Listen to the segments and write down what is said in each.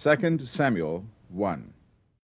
2 Samuel 1.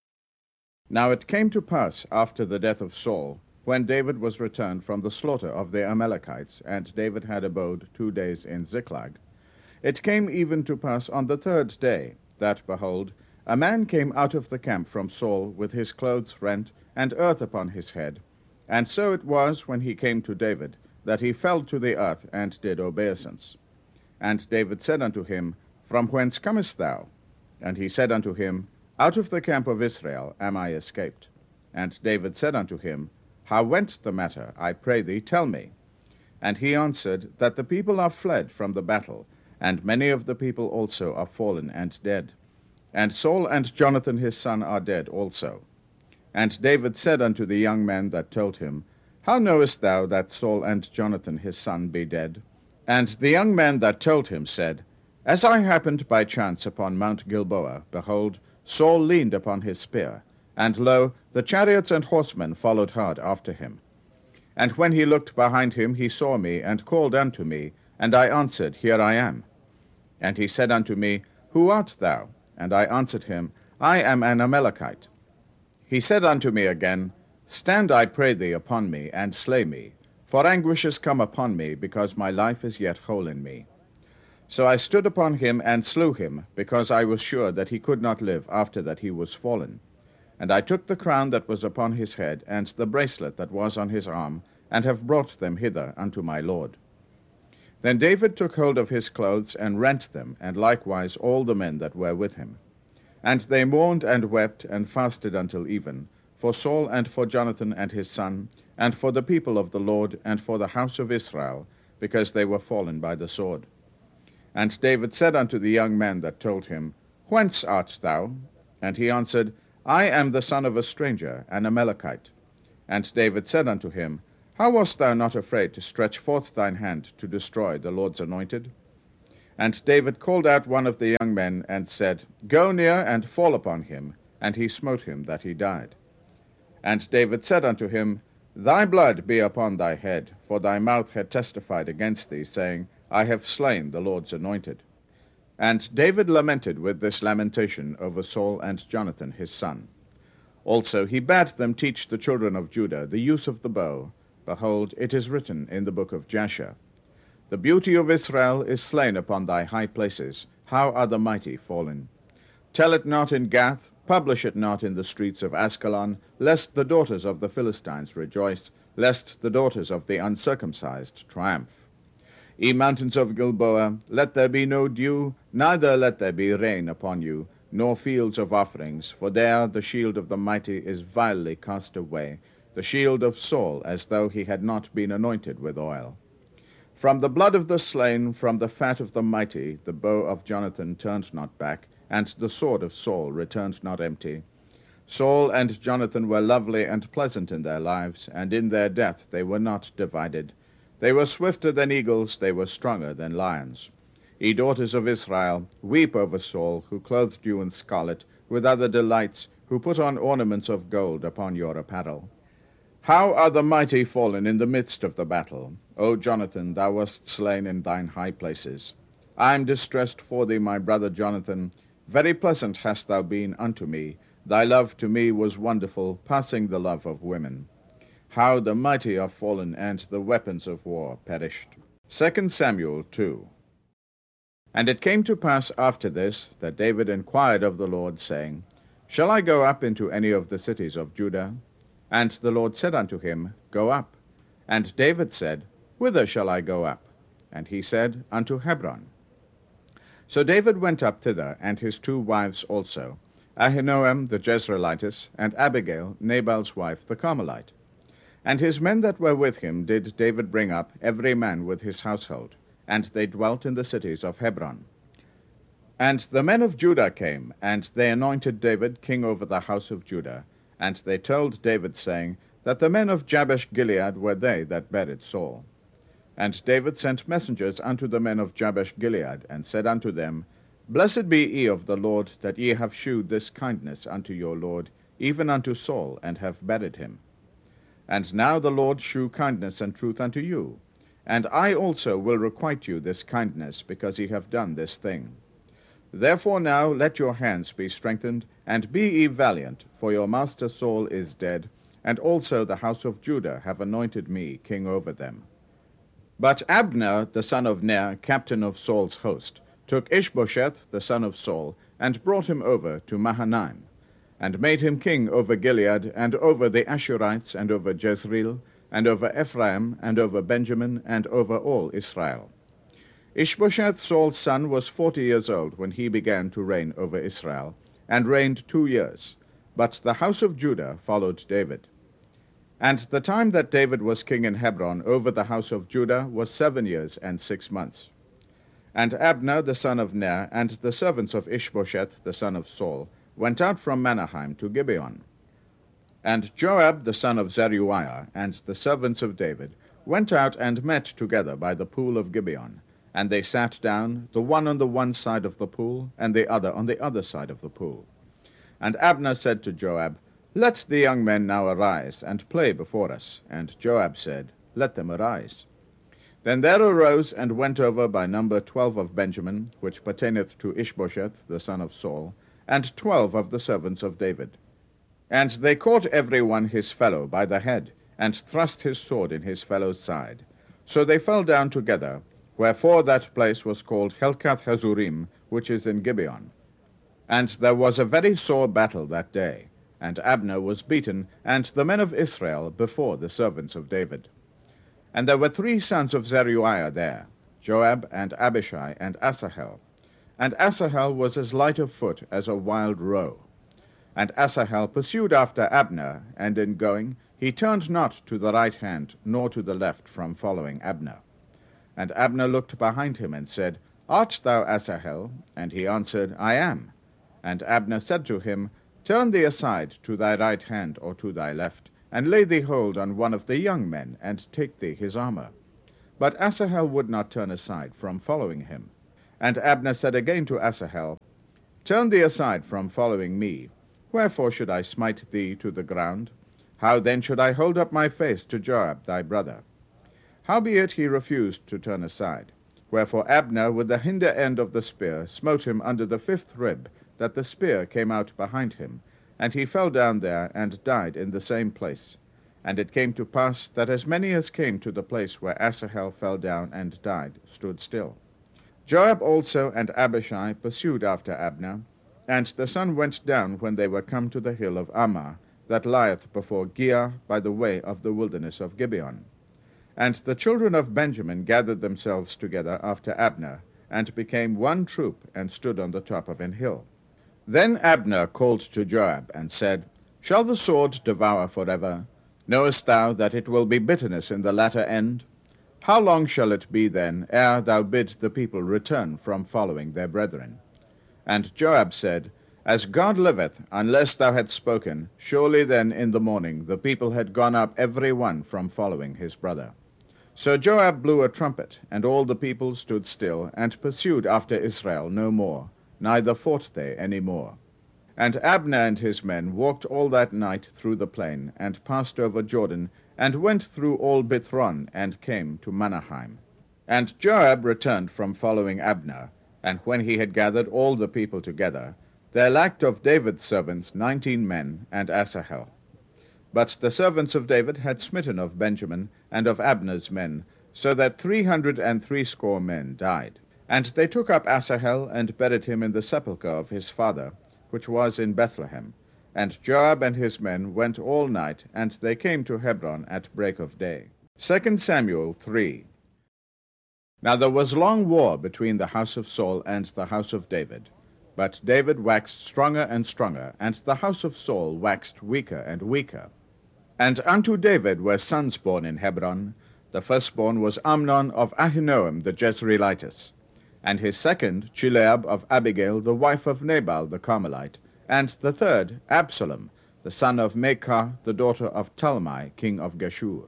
Now it came to pass after the death of Saul, when David was returned from the slaughter of the Amalekites, and David had abode 2 days in Ziklag, it came even to pass on the 3rd day, that, behold, a man came out of the camp from Saul with his clothes rent, and earth upon his head. And so it was, when he came to David, that he fell to the earth, and did obeisance. And David said unto him, From whence comest thou? And he said unto him, Out of the camp of Israel am I escaped. And David said unto him, How went the matter? I pray thee, tell me. And he answered, That the people are fled from the battle, and many of the people also are fallen and dead. And Saul and Jonathan his son are dead also. And David said unto the young man that told him, How knowest thou that Saul and Jonathan his son be dead? And the young man that told him said, As I happened by chance upon Mount Gilboa, behold, Saul leaned upon his spear, and lo, the chariots and horsemen followed hard after him. And when he looked behind him, he saw me, and called unto me, and I answered, Here I am. And he said unto me, Who art thou? And I answered him, I am an Amalekite. He said unto me again, Stand, I pray thee, upon me, and slay me, for anguish is come upon me, because my life is yet whole in me. So I stood upon him and slew him, because I was sure that he could not live after that he was fallen. And I took the crown that was upon his head, and the bracelet that was on his arm, and have brought them hither unto my lord. Then David took hold of his clothes, and rent them, and likewise all the men that were with him. And they mourned and wept, and fasted until even, for Saul and for Jonathan and his son, and for the people of the Lord, and for the house of Israel, because they were fallen by the sword. And David said unto the young man that told him, Whence art thou? And he answered, I am the son of a stranger, an Amalekite. And David said unto him, How wast thou not afraid to stretch forth thine hand to destroy the Lord's anointed? And David called out one of the young men, and said, Go near and fall upon him. And he smote him that he died. And David said unto him, Thy blood be upon thy head, for thy mouth had testified against thee, saying, I have slain the Lord's anointed. And David lamented with this lamentation over Saul and Jonathan his son. Also he bade them teach the children of Judah the use of the bow. Behold, it is written in the book of Jasher, The beauty of Israel is slain upon thy high places. How are the mighty fallen? Tell it not in Gath, publish it not in the streets of Askelon, lest the daughters of the Philistines rejoice, lest the daughters of the uncircumcised triumph. Ye mountains of Gilboa, let there be no dew, neither let there be rain upon you, nor fields of offerings, for there the shield of the mighty is vilely cast away, the shield of Saul, as though he had not been anointed with oil. From the blood of the slain, from the fat of the mighty, the bow of Jonathan turned not back, and the sword of Saul returned not empty. Saul and Jonathan were lovely and pleasant in their lives, and in their death they were not divided. They were swifter than eagles, they were stronger than lions. Ye daughters of Israel, weep over Saul, who clothed you in scarlet, with other delights, who put on ornaments of gold upon your apparel. How are the mighty fallen in the midst of the battle? O Jonathan, thou wast slain in thine high places. I am distressed for thee, my brother Jonathan. Very pleasant hast thou been unto me. Thy love to me was wonderful, passing the love of women. How the mighty are fallen, and the weapons of war perished. 2 Samuel 2. And it came to pass after this, that David inquired of the Lord, saying, Shall I go up into any of the cities of Judah? And the Lord said unto him, Go up. And David said, Whither shall I go up? And he said, Unto Hebron. So David went up thither, and his 2 wives also, Ahinoam the Jezreelitess, and Abigail, Nabal's wife, the Carmelite. And his men that were with him did David bring up, every man with his household, and they dwelt in the cities of Hebron. And the men of Judah came, and they anointed David king over the house of Judah. And they told David, saying, that the men of Jabesh-Gilead were they that buried Saul. And David sent messengers unto the men of Jabesh-Gilead, and said unto them, Blessed be ye of the Lord, that ye have shewed this kindness unto your Lord, even unto Saul, and have buried him. And now the Lord shew kindness and truth unto you, and I also will requite you this kindness, because ye have done this thing. Therefore now let your hands be strengthened, and be ye valiant, for your master Saul is dead, and also the house of Judah have anointed me king over them. But Abner, the son of Ner, captain of Saul's host, took Ishbosheth, the son of Saul, and brought him over to Mahanaim, and made him king over Gilead, and over the Ashurites, and over Jezreel, and over Ephraim, and over Benjamin, and over all Israel. Ishbosheth, Saul's son, was 40 years old when he began to reign over Israel, and reigned 2 years. But the house of Judah followed David. And the time that David was king in Hebron over the house of Judah was 7 years and 6 months. And Abner the son of Ner, and the servants of Ishbosheth the son of Saul, went out from Mahanaim to Gibeon. And Joab the son of Zeruiah, and the servants of David, went out and met together by the pool of Gibeon. And they sat down, the one on the one side of the pool, and the other on the other side of the pool. And Abner said to Joab, Let the young men now arise, and play before us. And Joab said, Let them arise. Then there arose and went over by number 12 of Benjamin, which pertaineth to Ishbosheth the son of Saul, and 12 of the servants of David. And they caught every one his fellow by the head, and thrust his sword in his fellow's side. So they fell down together, wherefore that place was called Helkath Hazurim, which is in Gibeon. And there was a very sore battle that day, and Abner was beaten, and the men of Israel before the servants of David. And there were 3 sons of Zeruiah there, Joab, and Abishai, and Asahel. And Asahel was as light of foot as a wild roe. And Asahel pursued after Abner, and in going he turned not to the right hand, nor to the left from following Abner. And Abner looked behind him, and said, Art thou Asahel? And he answered, I am. And Abner said to him, Turn thee aside to thy right hand or to thy left, and lay thee hold on one of the young men, and take thee his armor. But Asahel would not turn aside from following him. And Abner said again to Asahel, Turn thee aside from following me. Wherefore should I smite thee to the ground? How then should I hold up my face to Joab thy brother? Howbeit he refused to turn aside. Wherefore Abner with the hinder end of the spear smote him under the 5th rib, that the spear came out behind him, and he fell down there and died in the same place. And it came to pass that as many as came to the place where Asahel fell down and died stood still. Joab also and Abishai pursued after Abner, and the sun went down when they were come to the hill of Ammah, that lieth before Giah by the way of the wilderness of Gibeon. And the children of Benjamin gathered themselves together after Abner, and became one troop, and stood on the top of an hill. Then Abner called to Joab, and said, Shall the sword devour forever? Knowest thou that it will be bitterness in the latter end? How long shall it be then, ere thou bid the people return from following their brethren? And Joab said, As God liveth, unless thou hadst spoken, surely then in the morning the people had gone up every one from following his brother. So Joab blew a trumpet, and all the people stood still, and pursued after Israel no more, neither fought they any more. And Abner and his men walked all that night through the plain, and passed over Jordan, and went through all Bithron, and came to Mahanaim. And Joab returned from following Abner, and when he had gathered all the people together, there lacked of David's servants 19 men, and Asahel. But the servants of David had smitten of Benjamin and of Abner's men, so that 360 men died. And they took up Asahel, and buried him in the sepulchre of his father, which was in Bethlehem. And Joab and his men went all night, and they came to Hebron at break of day. 2 Samuel 3. Now there was long war between the house of Saul and the house of David. But David waxed stronger and stronger, and the house of Saul waxed weaker and weaker. And unto David were sons born in Hebron. The firstborn was Amnon of Ahinoam the Jezreelitess, and his second Chileab of Abigail the wife of Nabal the Carmelite, and the third Absalom, the son of Maachah the daughter of Talmai king of Geshur,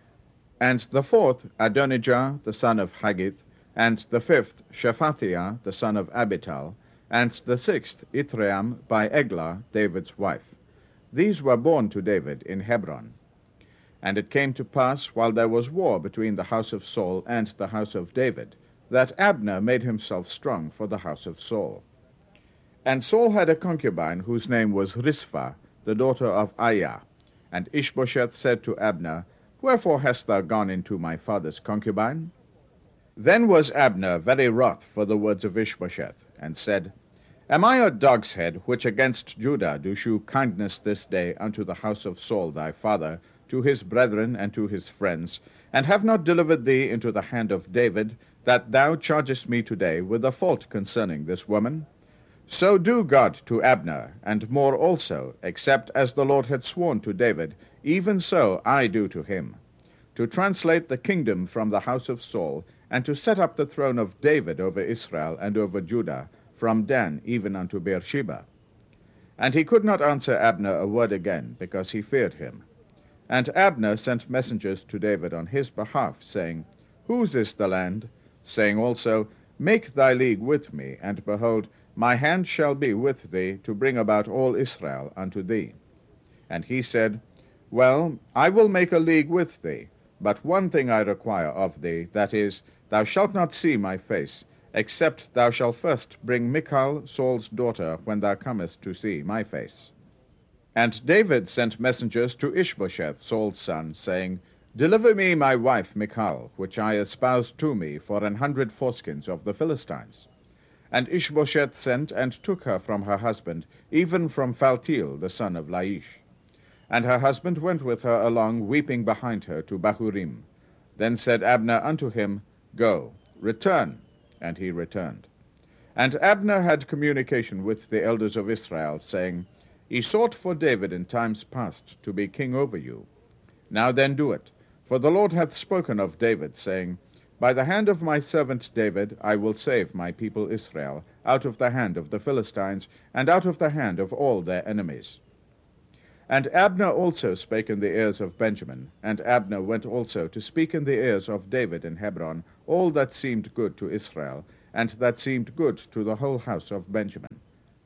and the fourth Adonijah the son of Haggith, and the fifth Shephathiah the son of Abital, and the sixth Ithream by Eglah David's wife. These were born to David in Hebron. And it came to pass, while there was war between the house of Saul and the house of David, that Abner made himself strong for the house of Saul. And Saul had a concubine whose name was Rizpah, the daughter of Aiah. And Ishbosheth said to Abner, Wherefore hast thou gone into my father's concubine? Then was Abner very wroth for the words of Ishbosheth, and said, Am I a dog's head, which against Judah do shew kindness this day unto the house of Saul thy father, to his brethren and to his friends, and have not delivered thee into the hand of David, that thou chargest me today with a fault concerning this woman? So do God to Abner, and more also, except as the Lord had sworn to David, even so I do to him, to translate the kingdom from the house of Saul, and to set up the throne of David over Israel and over Judah, from Dan even unto Beersheba. And he could not answer Abner a word again, because he feared him. And Abner sent messengers to David on his behalf, saying, Whose is the land? Saying also, Make thy league with me, and behold, my hand shall be with thee, to bring about all Israel unto thee. And he said, Well, I will make a league with thee, but one thing I require of thee, that is, thou shalt not see my face, except thou shalt first bring Michal, Saul's daughter, when thou comest to see my face. And David sent messengers to Ishbosheth, Saul's son, saying, Deliver me my wife Michal, which I espoused to me for 100 foreskins of the Philistines. And Ishbosheth sent and took her from her husband, even from Phaltiel, the son of Laish. And her husband went with her along, weeping behind her, to Bahurim. Then said Abner unto him, Go, return. And he returned. And Abner had communication with the elders of Israel, saying, He sought for David in times past to be king over you. Now then do it, for the Lord hath spoken of David, saying, By the hand of my servant David I will save my people Israel out of the hand of the Philistines, and out of the hand of all their enemies. And Abner also spake in the ears of Benjamin, and Abner went also to speak in the ears of David in Hebron all that seemed good to Israel, and that seemed good to the whole house of Benjamin.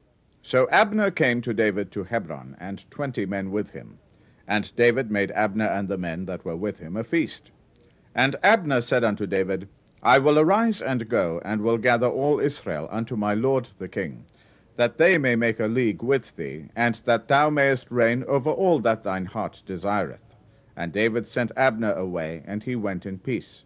So Abner came to David to Hebron, and 20 men with him. And David made Abner and the men that were with him a feast. And Abner said unto David, I will arise and go, and will gather all Israel unto my lord the king, that they may make a league with thee, and that thou mayest reign over all that thine heart desireth. And David sent Abner away, and he went in peace.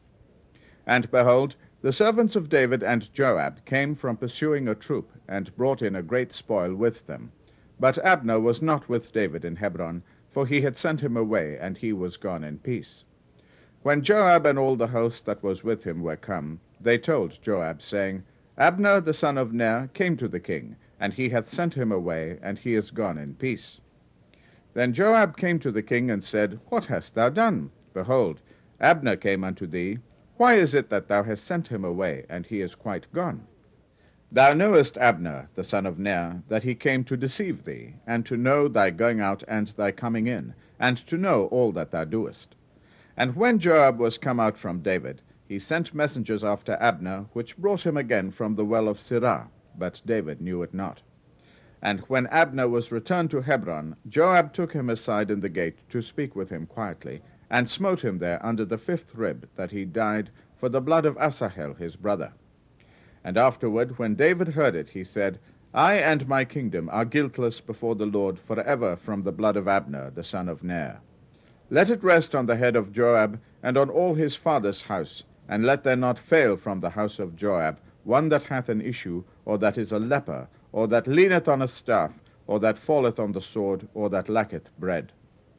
And behold, the servants of David and Joab came from pursuing a troop, and brought in a great spoil with them. But Abner was not with David in Hebron, for he had sent him away, and he was gone in peace. When Joab and all the host that was with him were come, they told Joab, saying, Abner the son of Ner came to the king, and he hath sent him away, and he is gone in peace. Then Joab came to the king, and said, What hast thou done? Behold, Abner came unto thee. Why is it that thou hast sent him away, and he is quite gone? Thou knowest Abner, the son of Ner, that he came to deceive thee, and to know thy going out and thy coming in, and to know all that thou doest. And when Joab was come out from David, he sent messengers after Abner, which brought him again from the well of Sirah, but David knew it not. And when Abner was returned to Hebron, Joab took him aside in the gate to speak with him quietly, and smote him there under the 5th rib, that he died for the blood of Asahel his brother. And afterward, when David heard it, he said, I and my kingdom are guiltless before the Lord forever from the blood of Abner the son of Ner. Let it rest on the head of Joab, and on all his father's house, and let there not fail from the house of Joab one that hath an issue, or that is a leper, or that leaneth on a staff, or that falleth on the sword, or that lacketh bread.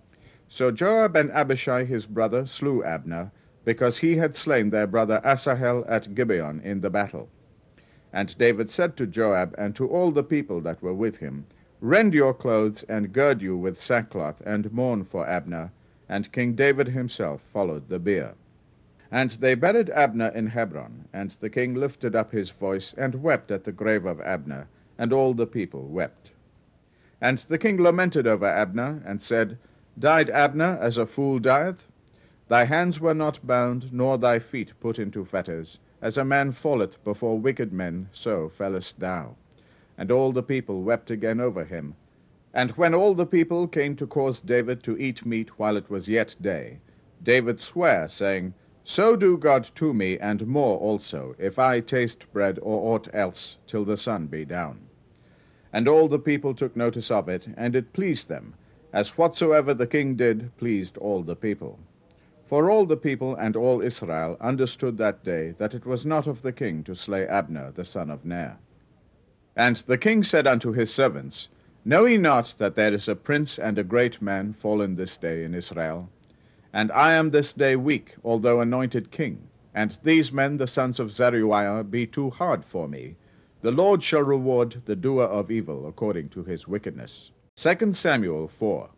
So Joab and Abishai his brother slew Abner, because he had slain their brother Asahel at Gibeon in the battle. And David said to Joab and to all the people that were with him, Rend your clothes, and gird you with sackcloth, and mourn for Abner. And King David himself followed the bier. And they buried Abner in Hebron, and the king lifted up his voice, and wept at the grave of Abner, and all the people wept. And the king lamented over Abner, and said, Died Abner as a fool dieth? Thy hands were not bound, nor thy feet put into fetters. As a man falleth before wicked men, so fellest thou. And all the people wept again over him. And when all the people came to cause David to eat meat while it was yet day, David sware, saying, So do God to me, and more also, if I taste bread or aught else, till the sun be down. And all the people took notice of it, and it pleased them, as whatsoever the king did pleased all the people. For all the people and all Israel understood that day that it was not of the king to slay Abner the son of Ner. And the king said unto his servants, Know ye not that there is a prince and a great man fallen this day in Israel? And I am this day weak, although anointed king, and these men the sons of Zeruiah be too hard for me. The Lord shall reward the doer of evil according to his wickedness. 2 Samuel 4.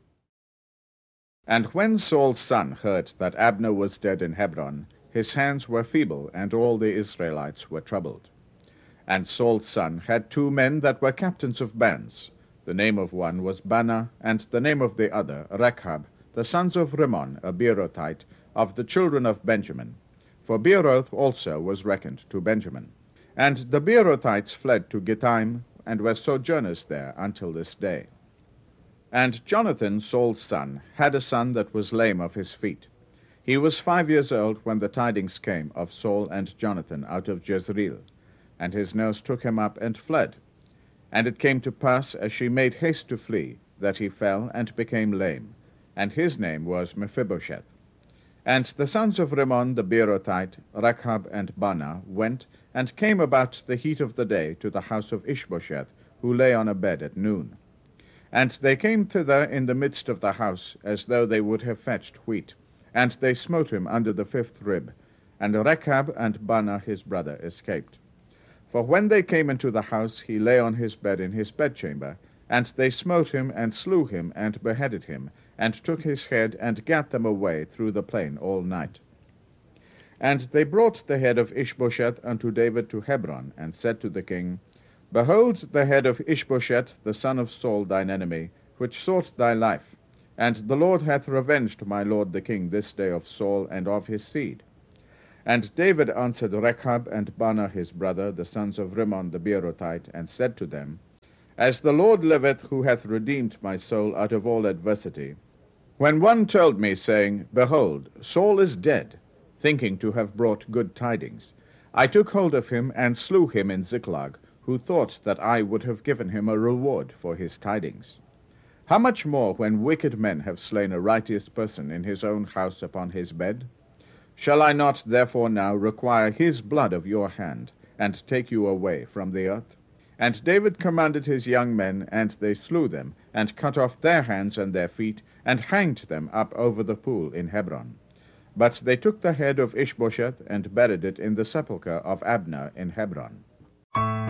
And when Saul's son heard that Abner was dead in Hebron, his hands were feeble, and all the Israelites were troubled. And Saul's son had 2 men that were captains of bands. The name of one was Baanah, and the name of the other Rechab, the sons of Rimmon, a Beerothite, of the children of Benjamin. For Beeroth also was reckoned to Benjamin. And the Beerothites fled to Gittaim, and were sojourners there until this day. And Jonathan, Saul's son, had a son that was lame of his feet. He was 5 years old when the tidings came of Saul and Jonathan out of Jezreel. And his nurse took him up and fled. And it came to pass, as she made haste to flee, that he fell and became lame. And his name was Mephibosheth. And the sons of Rimmon the Beerothite, Rechab and Baanah, went, and came about the heat of the day to the house of Ishbosheth, who lay on a bed at noon. And they came thither in the midst of the house, as though they would have fetched wheat. And they smote him under the 5th rib. And Rechab and Baanah his brother escaped. For when they came into the house, he lay on his bed in his bedchamber. And they smote him, and slew him, and beheaded him, and took his head, and gat them away through the plain all night. And they brought the head of Ishbosheth unto David to Hebron, and said to the king, Behold the head of Ishbosheth, the son of Saul thine enemy, which sought thy life. And the Lord hath revenged my lord the king this day of Saul and of his seed. And David answered Rechab and Baanah his brother, the sons of Rimmon the Beerothite, and said to them, As the Lord liveth, who hath redeemed my soul out of all adversity, when one told me, saying, Behold, Saul is dead, thinking to have brought good tidings, I took hold of him, and slew him in Ziklag, who thought that I would have given him a reward for his tidings. How much more when wicked men have slain a righteous person in his own house upon his bed? Shall I not therefore now require his blood of your hand, and take you away from the earth? And David commanded his young men, and they slew them, and cut off their hands and their feet, and hanged them up over the pool in Hebron. But they took the head of Ishbosheth, and buried it in the sepulchre of Abner in Hebron.